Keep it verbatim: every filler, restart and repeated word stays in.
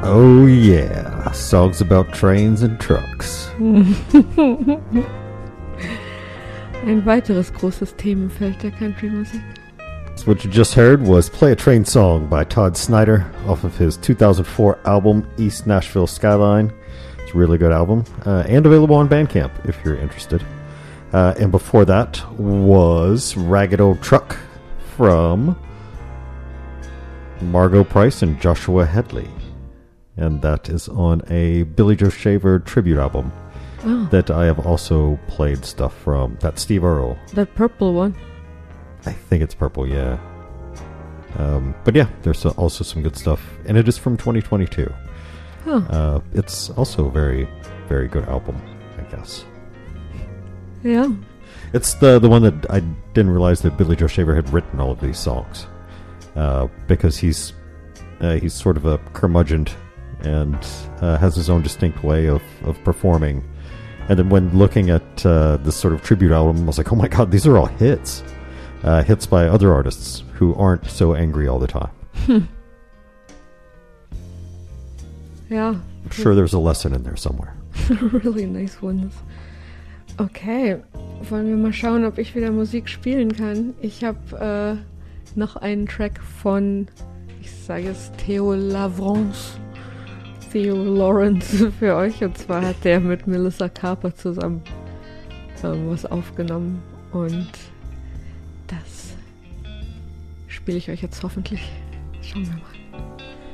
Oh yeah, songs about trains and trucks. Ein weiteres großes Themenfeld der Country-Musik. So what you just heard was Play a Train Song by Todd Snyder off of his two thousand four album East Nashville Skyline. It's a really good album uh, and available on Bandcamp if you're interested. Uh, and before that was Ragged Old Truck from Margot Price and Joshua Headley. And that is on a Billy Joe Shaver tribute album Oh, that I have also played stuff from. That's Steve Earle. that purple one. I think it's purple, yeah. Um, but yeah, there's also some good stuff. And it is from twenty twenty-two. Huh. Uh, it's also a very, very good album, I guess. Ja. It's the the one that I didn't realize that Billy Joe Shaver had written all of these songs. Uh, because he's uh, he's sort of a curmudgeon and uh, has his own distinct way of, of performing. And then when looking at uh, this sort of tribute album, I was like, oh my god, these are all hits. Uh, hits by other artists who aren't so angry all the time. Ja. I'm sure there's a lesson in there somewhere. Really nice ones. Okay, wollen wir mal schauen, ob ich wieder Musik spielen kann. Ich habe äh, noch einen Track von, ich sage es, Theo Lavrance, Theo Lawrence für euch. Und zwar hat der mit Melissa Carper zusammen ähm, was aufgenommen. Und das spiele ich euch jetzt hoffentlich. Schauen wir mal.